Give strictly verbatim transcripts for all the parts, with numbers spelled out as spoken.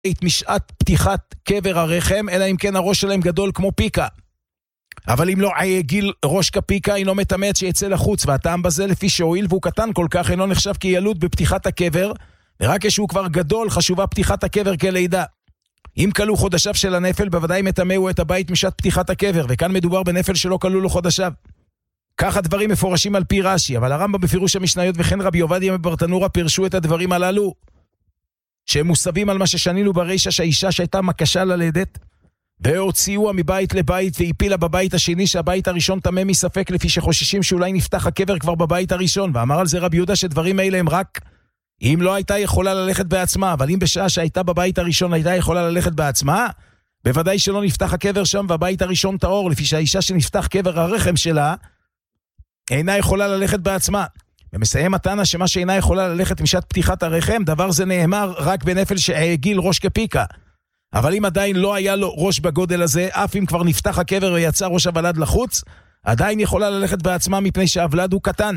משעת פתיחת קבר הרחם, אלא אם כן הראש שלהם גדול כמו פיקה. אבל אם לא גיל ראש כפיקה, אינו מתאמץ שיצא לחוץ, והטעם בזה לפי שהועיל והוא קטן כל כך, אינו נחשב כילוד בפתיחת הקבר, ורק כשהוא כבר גדול חשובה פתיחת הקבר כלידה. אם כלו חודשיו של הנפל, בוודאי מטמאו את הבית משעת פתיחת הקבר, וכאן מדובר בנפל שלא כלו לו חודשיו. כך הדברים מפורשים על פי רש"י, אבל הרמב"ם בפירוש המשניות וכן רבי עובדיה מברטנורה פירשו את הדברים הללו, שהם מוסבים על מה ששנינו ברישא, שהאישה שהייתה מקשה ללדת, והוציאוה מבית לבית והפילה בבית השני, שהבית הראשון טמא מספק, לפי שחוששים שאולי נפתח הקבר כבר בבית הראשון. ואמר על זה רבי יהודה שדברים האלה הם רק אם לא הייתה יכולה ללכת בעצמה, אבל אם בשעה שהייתה בבית הראשון הייתה יכולה ללכת בעצמה, בוודאי שלא נפתח הקבר שם והבית הראשון טהור, לפי שהאישה שנפתח קבר הרחם שלה אינה יכולה ללכת בעצמה. ומסיים התנא שמה שאינה יכולה ללכת משעת פתיחת הרחם, דבר זה נאמר רק בנפל שהגיל ראש כפיקה. אבל אם עדיין לא היה לו ראש בגודל הזה, אף אם כבר נפתח הקבר ויצא ראש הוולד לחוץ, עדיין יכולה ללכת בעצמה מפני שהוולד הוא קטן.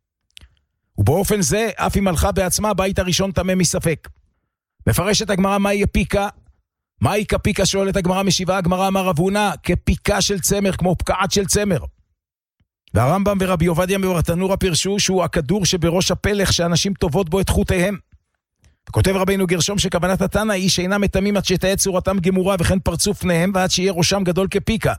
ובאופן זה, אף אם הלכה בעצמה, הבית הראשון טמא מספק. מפרשת הגמרא מהי פיקה? מהי כפיקה? שואלת הגמרא משיבה, הגמרא אמר רב הונא, כפיקה של צמר, כמו פקעת של צמר. והרמב"ם ורבי עובדיה מברטנורה פירשו שהוא הכדור שבראש הפלח שאנשים טובות בו את חוטיהם. וכותב רבינו גרשום שכוונת התנא היא שאינם מטמאים עד שתהיה צורתם גמורה וכן פרצוף פניהם, ועד שיהיה ראשם גדול כפיקה.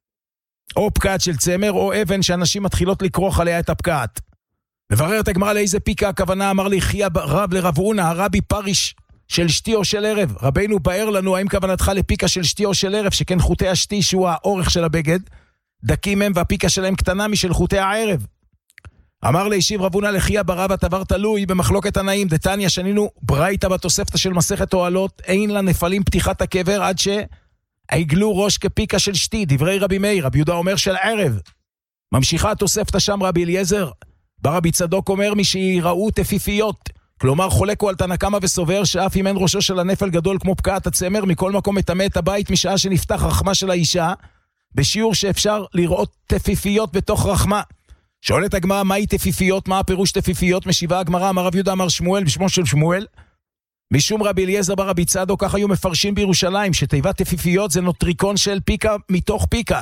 או פקעת של צמר או אבן שאנשים מתחילות לקרוח עליה את הפקעת. מבררת הגמרא לאיזה פיקה הכוונה, אמר לי חיה רב לרב הונא, הרבי פריש של שתי או של ערב. רבינו באר לנו האם כוונתך לפיקה של שתי או של ערב, שכן חוטי השתי שהוא האורך של הבגד דקים הם והפיקה שלהם קטנה משל חוטי הערב. אמר לישיב רב הונא לחיה ברב התבר תלוי במחלוקת תנאים, דתניא שנינו ברייתא בתוספתא של מסכת אוהלות, אין לנפלים פתיחת הקבר עד שעגלו ראש כפיקה של שתי, דברי רבי מאיר. רבי יהודה אומר של ערב. ממשיכה התוספתא שם רבי אליעזר ברבי צדוק אומר משיראו תפיפיות, כלומר חולקו על תנא קמא וסובר שאף אם אין ראשו של הנפל גדול כמו פקעת הצמר, מכל מקום מטמא את הבית משעה שנפתח רחמה של האישה, בשיעור שאפשר לראות תפיפיות בתוך רחמה. שואלת הגמרא, מהי תפיפיות? מה הפירוש תפיפיות? משיבה הגמרא, אמר רב יהודה אמר שמואל בשמו של שמואל, משום רבי אליעזר ברבי צדוק, כך היו מפרשים בירושלים, שתיבת תפיפיות זה נוטריקון של פיקה מתוך פיקה,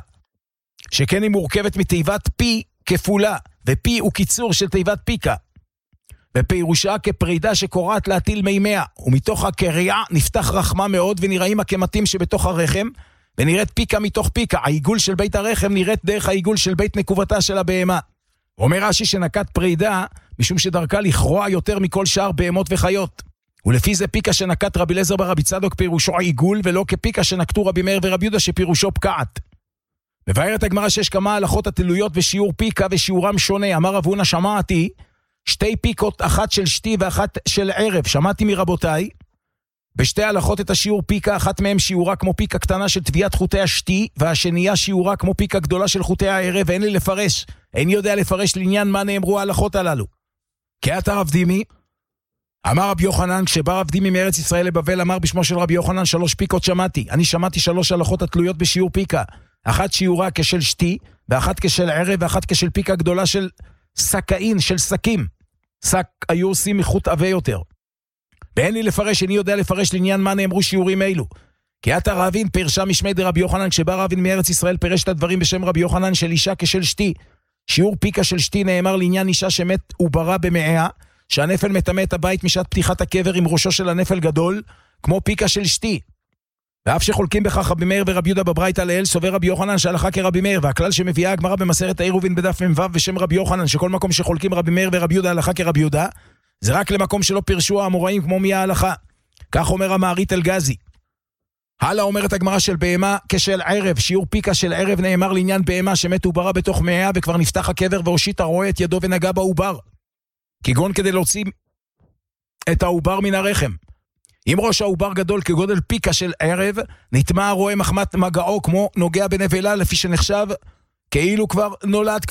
שכן היא מורכבת מתיבת פי כפולה, ופי הוא קיצור של תיבת פיקה, ופירושה כפרידה שקוראת להטיל מימיה, ומתוך הקריאה נפתח רחמה מאוד, ונראים הקמתים שבתוך הרחם, ונראית פיקה מתוך פיקה. העיגול של בית הרחם נראית דרך העיגול של בית נקובתה של הבהמה. אומר רש"י שנקט פרידה משום שדרכה לכרוע יותר מכל שאר בהמות וחיות, ולפי זה פיקה שנקט רבי אליעזר ברבי צדוק פירושו עיגול, ולא כפיקה שנקטו רבי מאיר ורבי יהודה שפירושו פקעת. מבארת הגמרא שיש כמה הלכות התלויות בשיעור פיקה ושיעורם שונה. אמר רב הונא שמעתי שתי פיקות, אחת של שתי ואחת של ערב, שמעתי מרבותיי בשתי הלכות את השיעור פיקה, אחת מהם שיעורה כמו פיקה קטנה של תביעת חוטי השתי, והשנייה שיעורה כמו פיקה גדולה של חוטי הערב, ואין לי לפרש, איני יודע לפרש לעניין מה נאמרו ההלכות הללו. כעת הרב דימי, אמר רבי יוחנן, כשבא רב דימי מארץ ישראל לבבל, אמר בשמו של רבי יוחנן, שלוש פיקות שמעתי. אני שמעתי שלוש הלכות התלויות בשיעור פיקה, אחת שיעורה כשל שתי, ואחת כשל ערב, ואחת כשל פיקה גדולה של סקאין, של סקים. סק היו עושים מחוט עבה יותר. ואין לי לפרש, איני יודע לפרש לעניין מה נאמרו שיעורים אלו. כי עתה רבין פרשה משמי דרבי יוחנן, כשבא רבין מארץ ישראל פרש את הדברים בשם רבי יוחנן של אישה כשל שתי. שיעור פיקה של שתי נאמר לעניין אישה שמת וברא במאה, שהנפל מטמא את הבית משעת פתיחת הקבר עם ראשו של הנפל גדול, כמו פיקה של שתי. ואף שחולקים בכך רבי מאיר ורבי יהודה בברייתא לעיל, סובר רבי יוחנן שהלכה כרבי מאיר, והכלל שמביאה הגמרא במסכת העירובין בדף מ"ו בשם רבי יוחנן, שכל מקום שחולקים רבי מאיר ורבי יהודה הלכה כרבי יהודה, זה רק למקום שלא פירשו האמוראים כמו מי ההלכה. כך אומר המערית אלגזי. הלאה אומרת הגמרא של בהמה כשל ערב, שיעור פיקה של ערב נאמר לעניין בהמה שמת וברא בתוך מאה, וכבר נפתח הקבר והושיט הרועה את ידו ונגע בעובר, כגון כדי להוציא את העובר מן הרחם. אם ראש העובר גדול כגודל פיקה של ערב, נטמע הרועה מחמת מגעו כמו נוגע בנבלה, לפי שנחשב כאילו כבר נולד.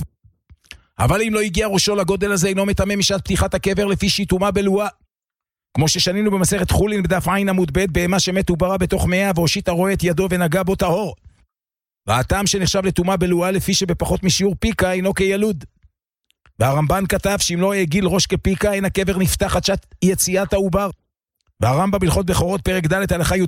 אבל אם לא הגיע ראשו לגודל הזה, אינו מטמא משעת פתיחת הקבר, לפי שיתומה בלואה. כמו ששנינו במסכת חולין בדף עין עמוד ב', בהמה שמת וברא בתוך מאה, והושיט הרועה את ידו ונגע בו טהור. והטעם שנחשב לטומאה בלואה, לפי שבפחות משיעור פיקה אינו כילוד. והרמב"ן כתב שאם לא הגיל ראש כפיקה, אין הקבר נפתח עד שעת יציאת העובר. והרמב"ם בהלכות בכורות פרק ד' הלכה י'